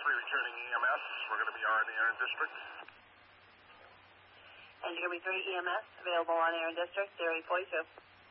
returning EMS. We're going to be on air in district. And you're going to be 3 EMS available on air in district, 042.